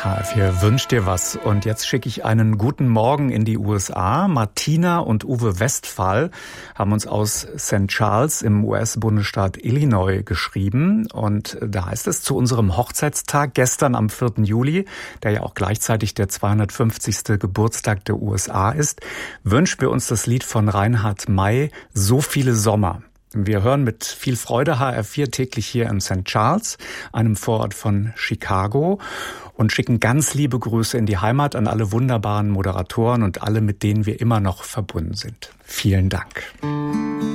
HR4 wünscht dir was. Und jetzt schicke ich einen guten Morgen in die USA. Martina und Uwe Westphal haben uns aus St. Charles im US-Bundesstaat Illinois geschrieben. Und da heißt es, zu unserem Hochzeitstag gestern am 4. Juli, der ja auch gleichzeitig der 250. Geburtstag der USA ist, wünschen wir uns das Lied von Reinhard May, So viele Sommer. Wir hören mit viel Freude HR4 täglich hier in St. Charles, einem Vorort von Chicago, und schicken ganz liebe Grüße in die Heimat an alle wunderbaren Moderatoren und alle, mit denen wir immer noch verbunden sind. Vielen Dank.